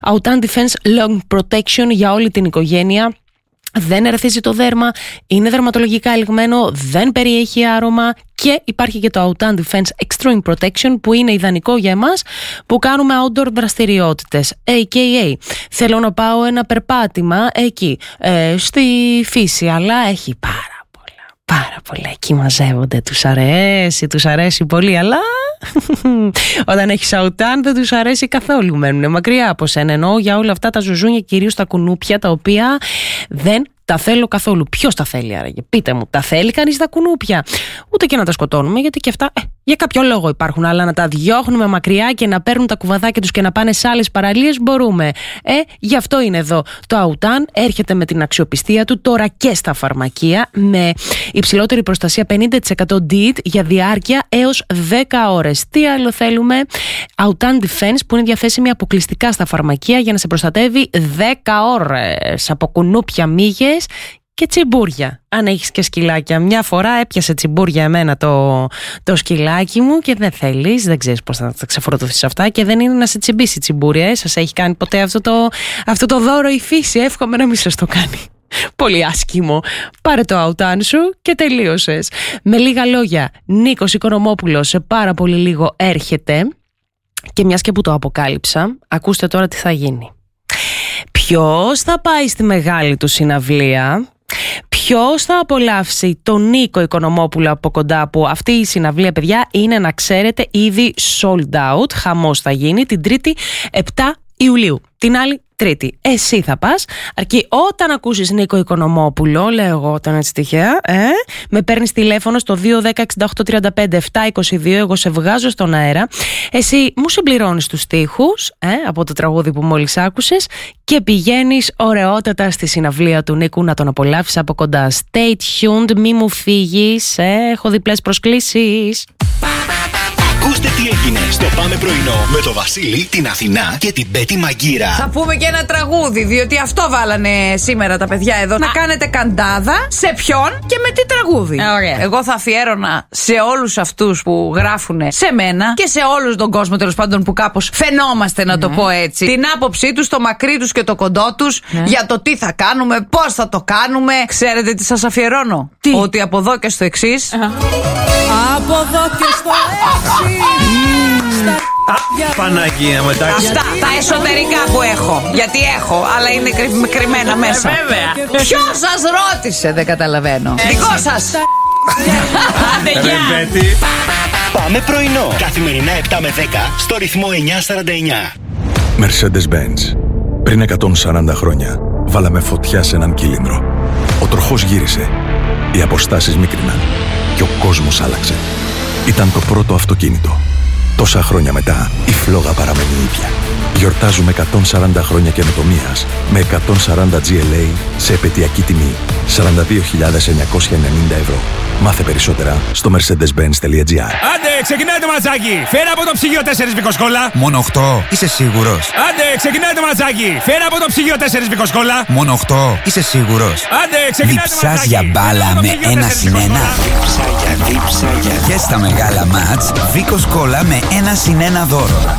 Autan Defense Long Protection για όλη την οικογένεια. Δεν ερεθίζει το δέρμα, είναι δερματολογικά ελιγμένο, δεν περιέχει άρωμα και υπάρχει και το Autan Defense Extreme Protection που είναι ιδανικό για εμάς που κάνουμε outdoor δραστηριότητες. AKA, θέλω να πάω ένα περπάτημα εκεί, στη φύση, αλλά έχει πάρα πολλά. Εκεί μαζεύονται, τους αρέσει πολύ, αλλά όταν έχεις Autan δεν τους αρέσει καθόλου, μένουν μακριά από σένα. Εννοώ για όλα αυτά τα ζουζούνια, κυρίως τα κουνούπια, τα οποία δεν τα θέλω καθόλου. Ποιος τα θέλει άραγε? Πείτε μου, τα θέλει κανείς τα κουνούπια? Ούτε και να τα σκοτώνουμε, γιατί και αυτά για κάποιο λόγο υπάρχουν. Αλλά να τα διώχνουμε μακριά και να παίρνουν τα κουβαδάκια τους και να πάνε σε άλλες παραλίες μπορούμε. Γι' αυτό είναι εδώ το Autan. Έρχεται με την αξιοπιστία του τώρα και στα φαρμακεία, με υψηλότερη προστασία 50% DEET για διάρκεια έως 10 ώρες. Τι άλλο θέλουμε? Autan Defense, που είναι διαθέσιμη αποκλειστικά στα φαρμακεία για να σε προστατεύει 10 ώρες από κουνούπια, μύγες και τσιμπούρια. Αν έχεις και σκυλάκια, μια φορά έπιασε τσιμπούρια εμένα το σκυλάκι μου και δεν θέλεις, δεν ξέρεις πώς θα τα ξεφορτωθείς αυτά και δεν είναι να σε τσιμπήσει τσιμπούρια. Σας έχει κάνει ποτέ αυτό το δώρο η φύση? Εύχομαι να μην σας το κάνει. Πολύ άσχημο. Πάρε το Autan σου και τελείωσες. Με λίγα λόγια, Νίκος Οικονομόπουλος σε πάρα πολύ λίγο έρχεται και μιας και που το αποκάλυψα, ακούστε τώρα τι θα γίνει. Ποιος θα πάει στη μεγάλη του συναυλία? Ποιος θα απολαύσει τον Νίκο Οικονομόπουλο από κοντά, που αυτή η συναυλία, παιδιά, είναι, να ξέρετε, ήδη sold out. Χαμός θα γίνει την 3η 7 Ιουλίου. Την άλλη Τρίτη. Εσύ θα πας, αρκεί όταν ακούσεις Νίκο Οικονομόπουλο, λέω εγώ όταν έτσι τυχαία, με παίρνεις τηλέφωνο στο 210-6835-722, εγώ σε βγάζω στον αέρα, εσύ μου συμπληρώνεις τους στίχους από το τραγούδι που μόλις άκουσες και πηγαίνεις ωραιότατα στη συναυλία του Νίκου να τον απολαύσεις από κοντά. Stay tuned, μη μου φύγεις, έχω διπλές προσκλήσεις. Ακούστε τι έγινε στο Πάμε Πρωινό με το Βασίλη, την Αθηνά και την Πέτη Μαγκύρα. Θα πούμε και ένα τραγούδι, διότι αυτό βάλανε σήμερα τα παιδιά εδώ. Να κάνετε καντάδα, σε ποιον και με τι τραγούδι. Εγώ θα αφιέρωνα σε όλους αυτούς που γράφουν σε μένα και σε όλους τον κόσμο, τέλος πάντων, που κάπως φαινόμαστε, να το πω έτσι, την άποψή τους, το μακρύ τους και το κοντό τους για το τι θα κάνουμε, πώς θα το κάνουμε. Ξέρετε τι σας αφιερώνω? Τι? Ότι από εδώ και στο εξής. Από εδώ και στο εξής. Παναγία μετά. Αυτά τα εσωτερικά που έχω. Γιατί έχω, αλλά είναι κρυμμένα μέσα. Βέβαια. Ποιος σας ρώτησε? Δεν καταλαβαίνω. Δικό σας. Άντε, γεια. Πάμε Πρωινό. Καθημερινά 7 με 10 στο ρυθμό 949. Mercedes-Benz. Πριν 140 χρόνια βάλαμε φωτιά σε έναν κύλινδρο. Ο τροχός γύρισε. Οι αποστάσεις μίκριναν. Και ο κόσμος άλλαξε. Ήταν το πρώτο αυτοκίνητο. Τόσα χρόνια μετά, η φλόγα παραμένει ίδια. Γιορτάζουμε 140 χρόνια καινοτομίας με 140 GLA σε επαιτειακή τιμή 42.990 ευρώ. Μάθε περισσότερα στο mercedes-benz.gr. Άντε, ξεκινάει το ματσάκι! Φέρα από το ψυγείο 4 βικοσκόλα! Μόνο 8, είσαι σίγουρος? Άντε, ξεκινάει το ματσάκι! Φέρα από το ψυγείο 4 βικοσκόλα! Μόνο 8, είσαι σίγουρος? Άντε, ξεκινάει το ματσάκι! Διψάς για μπάλα με 1-1. Και στα μεγάλα μάτς, Βικοσκόλα με 1-1 δώρο.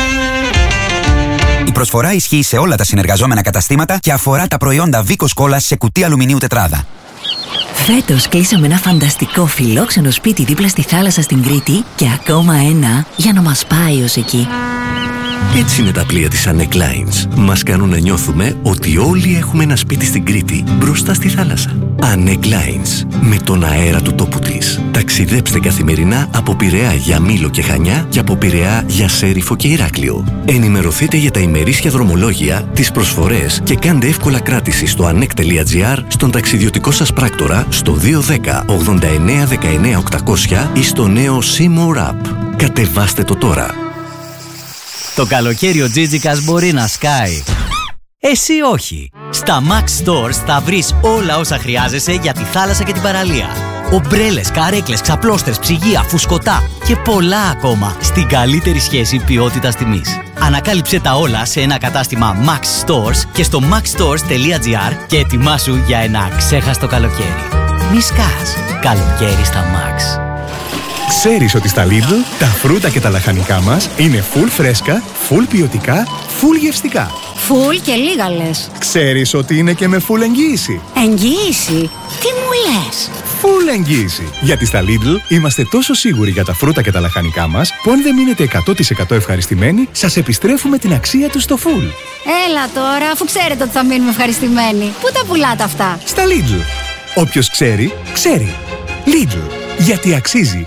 Η προσφορά ισχύει σε όλα τα συνεργαζόμενα καταστήματα και αφορά τα προϊόντα Βικοσκόλα σε κουτί αλουμινίου τετράδα. Φέτος κλείσαμε ένα φανταστικό φιλόξενο σπίτι δίπλα στη θάλασσα στην Κρήτη και ακόμα ένα για να μας πάει ως εκεί. Έτσι είναι τα πλοία της Anek Lines. Μας κάνουν να νιώθουμε ότι όλοι έχουμε ένα σπίτι στην Κρήτη μπροστά στη θάλασσα. Anek Lines. Με τον αέρα του τόπου της. Ταξιδέψτε καθημερινά από Πειραιά για Μήλο και Χανιά και από Πειραιά για Σέριφο και Ηράκλειο. Ενημερωθείτε για τα ημερήσια δρομολόγια, τις προσφορές και κάντε εύκολα κράτηση στο anek.gr, στον ταξιδιωτικό σας πράκτορα, στο 210 89 19 800 ή στο νέο Seymour App. Κατεβάστε το τώρα. Το καλοκαίρι ο Τζίτζικας μπορεί να σκάει. Εσύ όχι. Στα Max Stores θα βρεις όλα όσα χρειάζεσαι για τη θάλασσα και την παραλία. Ομπρέλες, καρέκλες, ξαπλώστρες, ψυγεία, φουσκωτά και πολλά ακόμα στην καλύτερη σχέση ποιότητας τιμής. Ανακάλυψε τα όλα σε ένα κατάστημα Max Stores και στο maxstores.gr και ετοιμάσου για ένα ξέχαστο καλοκαίρι. Μη σκάς. Καλοκαίρι στα Max. Ξέρεις ότι στα Lidl τα φρούτα και τα λαχανικά μας είναι full φρέσκα, full ποιοτικά, full γευστικά. Φουλ και λίγα λες. Ξέρεις ότι είναι και με full εγγύηση. Εγγύηση? Τι μου λες? Full εγγύηση. Γιατί στα Lidl είμαστε τόσο σίγουροι για τα φρούτα και τα λαχανικά μας, που αν δεν μείνετε 100% ευχαριστημένοι, σας επιστρέφουμε την αξία τους στο full. Έλα τώρα, αφού ξέρετε ότι θα μείνουμε ευχαριστημένοι. Πού τα πουλάτε αυτά? Στα Lidl. Όποιος ξέρει, ξέρει. Lidl. Γιατί αξίζει.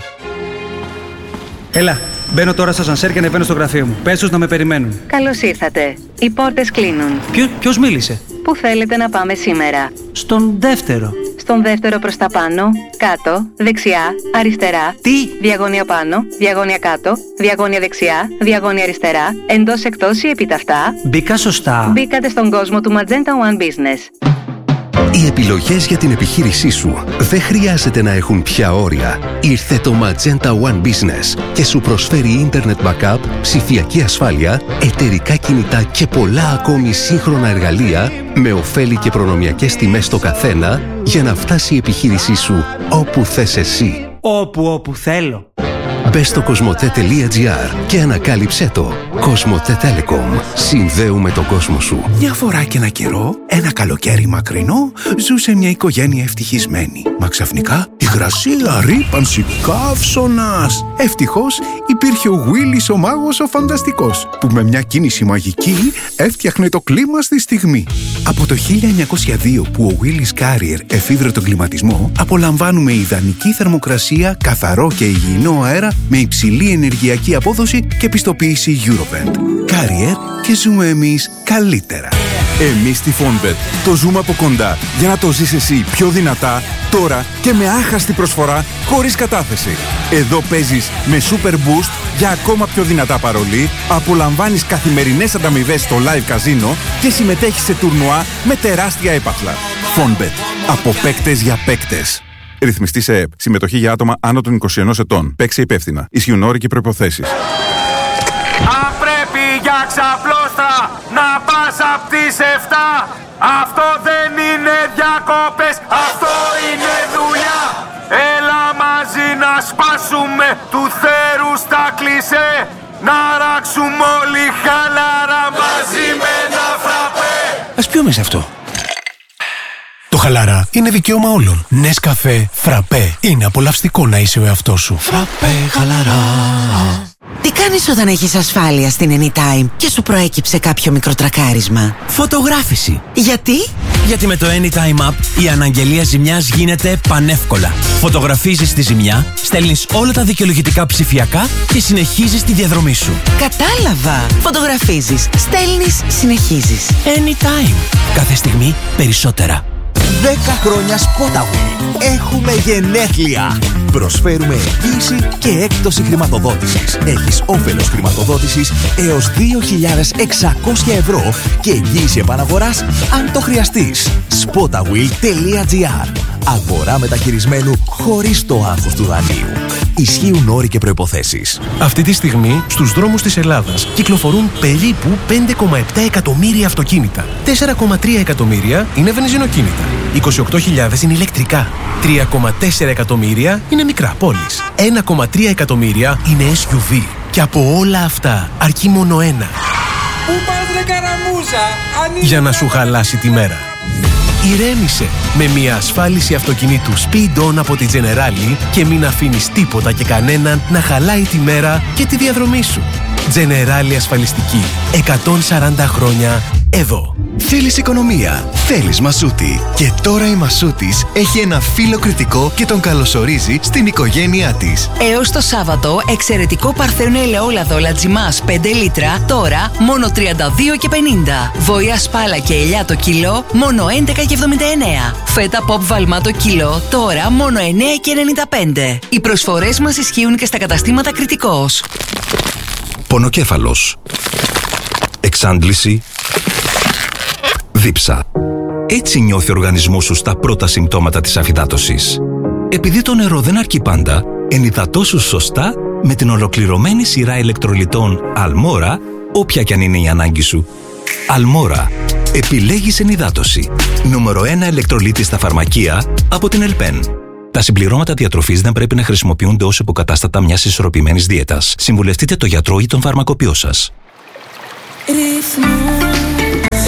Έλα, μπαίνω τώρα στο ασανσέρ και ανεβαίνω στο γραφείο μου. Πες τους να με περιμένουν. Καλώς ήρθατε. Οι πόρτες κλείνουν. Ποιος μίλησε? Πού θέλετε να πάμε σήμερα? Στον δεύτερο. Στον δεύτερο προς τα πάνω, κάτω, δεξιά, αριστερά. Τι? Διαγώνια πάνω, διαγώνια κάτω, διαγώνια δεξιά, διαγώνια αριστερά, εντός εκτός ή επιταυτά. Μπήκα σωστά. Μπήκατε στον κόσμο του Magenta One Business. Οι επιλογές για την επιχείρησή σου δεν χρειάζεται να έχουν πια όρια. Ήρθε το Magenta One Business και σου προσφέρει Internet Backup, ψηφιακή ασφάλεια, εταιρικά κινητά και πολλά ακόμη σύγχρονα εργαλεία με ωφέλη και προνομιακές τιμές στο καθένα για να φτάσει η επιχείρησή σου όπου θες εσύ. Όπου θέλω. Μπες στο κοσμοτέ.gr και ανακάλυψέ το. Κοσμοτέ Telecom. Συνδέουμε τον κόσμο σου. Μια φορά και ένα καιρό, ένα καλοκαίρι μακρινό, ζούσε μια οικογένεια ευτυχισμένη. Μα ξαφνικά υγρασία, ρύπανση, καύσωνας. Ευτυχώς υπήρχε ο Γουίλις ο μάγος ο φανταστικός, που με μια κίνηση μαγική έφτιαχνε το κλίμα στη στιγμή. Από το 1902 που ο Γουίλις Carrier εφήβρε τον κλιματισμό, απολαμβάνουμε ιδανική θερμοκρασία, καθαρό και υγιεινό αέρα με υψηλή ενεργειακή απόδοση και πιστοποίηση Eurovent. Carrier και ζούμε εμείς καλύτερα. Εμείς στη Fonbet το ζούμε από κοντά για να το ζεις εσύ πιο δυνατά, τώρα και με άχαστη προσφορά χωρίς κατάθεση. Εδώ παίζεις με Super Boost για ακόμα πιο δυνατά παρολί, απολαμβάνεις καθημερινές ανταμοιβές στο live καζίνο και συμμετέχεις σε τουρνουά με τεράστια έπαθλα. Fonbet. Από παίκτες για παίκτες. Ρυθμιστή σε ΕΕΠ. Συμμετοχή για άτομα άνω των 21 ετών. Παίξε υπεύθυνα. Ισχύουν όροι και προϋποθέσεις. Αν πρέπει για ξαπλώστρα να πας απ' τις 7, αυτό δεν είναι διακόπες, αυτό είναι δουλειά. Έλα μαζί να σπάσουμε του θέρου στα κλισέ, να ράξουμε όλοι χαλαρά μαζί με ένα φραπέ. Ας πιούμε σε αυτό. Το χαλαρά είναι δικαίωμα όλων. Νεσκαφέ, φραπέ. Είναι απολαυστικό να είσαι ο εαυτός σου. Φραπέ, χαλαρά. Τι κάνεις όταν έχεις ασφάλεια στην Anytime και σου προέκυψε κάποιο μικρό τρακάρισμα? Φωτογράφηση. Γιατί? Γιατί με το Anytime App η αναγγελία ζημιάς γίνεται πανεύκολα. Φωτογραφίζεις τη ζημιά, στέλνεις όλα τα δικαιολογητικά ψηφιακά και συνεχίζεις τη διαδρομή σου. Κατάλαβα. Φωτογραφίζεις, στέλνεις, συνεχίζεις. Anytime. Κάθε στιγμή περισσότερα. 10 χρόνια Spotaway. Έχουμε γενέθλια. Προσφέρουμε εγγύηση και έκπτωση χρηματοδότησης. Έχεις όφελος χρηματοδότησης έως 2.600 ευρώ και εγγύηση επαναγοράς αν το χρειαστείς. Spotaway.gr. Αγορά μεταχειρισμένου χωρίς το άγχος του δανείου. Ισχύουν όροι και προϋποθέσεις. Αυτή τη στιγμή στους δρόμους της Ελλάδας κυκλοφορούν περίπου 5,7 εκατομμύρια αυτοκίνητα. 4,3 εκατομμύρια είναι βενζινοκίνητα. 28.000 είναι ηλεκτρικά. 3,4 εκατομμύρια είναι μικρά πόλεις. 1,3 εκατομμύρια είναι SUV. Και από όλα αυτά αρκεί μόνο ένα. Πού πας ρε καραμούζα? Για να σου χαλάσει τη μέρα. Ηρέμησε με μια ασφάλιση αυτοκινήτου Speed On από τη Generali και μην αφήνεις τίποτα και κανέναν να χαλάει τη μέρα και τη διαδρομή σου. Generali ασφαλιστική. 140 χρόνια εδώ. Θέλεις οικονομία, θέλεις Μασούτη. Και τώρα η Μασούτης έχει ένα φίλο κριτικό και τον καλωσορίζει στην οικογένειά της. Έως το Σάββατο, εξαιρετικό παρθένο ελαιόλαδο Λατζιμάς 5 λίτρα, τώρα μόνο 32,50. Βοήα σπάλα και ελιά το κιλό, μόνο 11,79. Φέτα pop βαλμά το κιλό, τώρα μόνο 9,95. Οι προσφορές μας ισχύουν και στα καταστήματα Κριτικός. Πονοκέφαλος. Εξάντληση. Δίψα. Έτσι νιώθει ο οργανισμός σου στα πρώτα συμπτώματα της αφυδάτωσης. Επειδή το νερό δεν αρκεί πάντα, ενυδατώσου σωστά με την ολοκληρωμένη σειρά ηλεκτρολιτών Αλμόρα, όποια κι αν είναι η ανάγκη σου. Αλμόρα. Επιλέγεις ενυδάτωση. Νούμερο 1 ηλεκτρολίτη στα φαρμακεία από την Ελπέν. Τα συμπληρώματα διατροφής δεν πρέπει να χρησιμοποιούνται ως υποκατάστατα μιας ισορροπημένης δίαιτας. Συμβουλευτείτε το γιατρό ή τον φαρμακοποιό σας.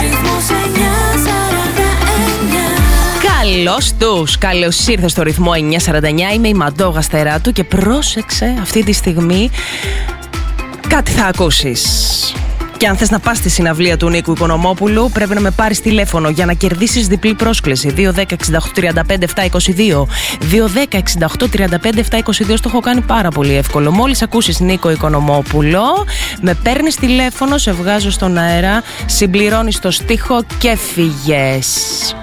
Καλώς τους. Καλώς ήρθες στο ρυθμό 949. Είμαι η Μαντώ Γαστεράτου και πρόσεξε αυτή τη στιγμή κάτι θα ακούσεις. Και αν θες να πας στη συναυλία του Νίκου Οικονομόπουλου, πρέπει να με πάρεις τηλέφωνο για να κερδίσεις διπλή πρόσκληση. 210-68-35-722. 210-68-35-722. Το έχω κάνει πάρα πολύ εύκολο. Μόλις ακούσεις Νίκο Οικονομόπουλο, με παίρνεις τηλέφωνο, σε βγάζω στον αέρα, συμπληρώνεις το στίχο και φύγες.